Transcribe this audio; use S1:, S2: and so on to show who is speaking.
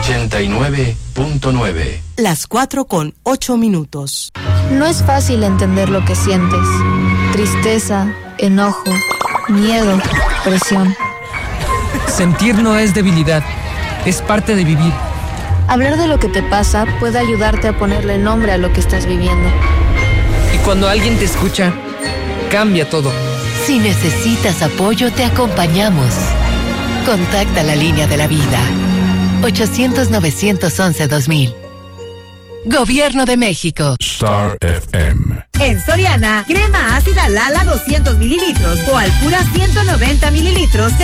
S1: 89.9.
S2: Las 4:08.
S3: No es fácil entender lo que sientes. Tristeza, enojo, miedo, presión.
S4: Sentir no es debilidad, es parte de vivir.
S3: Hablar de lo que te pasa puede ayudarte a ponerle nombre a lo que estás viviendo.
S4: Y cuando alguien te escucha, cambia todo.
S5: Si necesitas apoyo, te acompañamos. Contacta la línea de la vida. 800-911-2000. Gobierno de México.
S6: Star FM.
S7: En Soriana, crema ácida Lala 200 mililitros o Alpura 190 mililitros